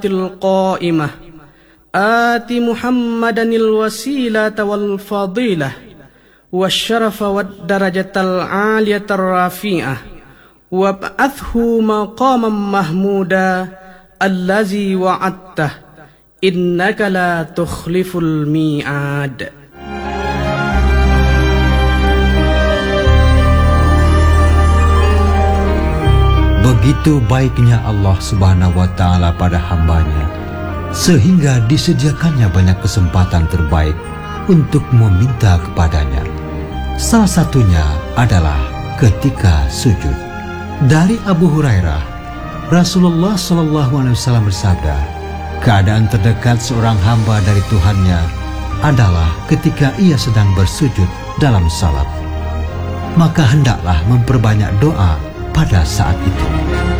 القائمة آت محمدا الوسيلة والفضيلة والشرف والدرجة العالية الرفيعة وابعثه مقاما محمودا الذي وعدته إنك لا تخلف الميعاد. Begitu baiknya Allah Subhanahu wa Ta'ala pada hambanya, sehingga disediakannya banyak kesempatan terbaik untuk meminta kepadanya. Salah satunya adalah ketika sujud. Dari Abu Hurairah, Rasulullah SAW bersabda, keadaan terdekat seorang hamba dari Tuhannya adalah ketika ia sedang bersujud dalam salat. Maka hendaklah memperbanyak doa pada saat itu.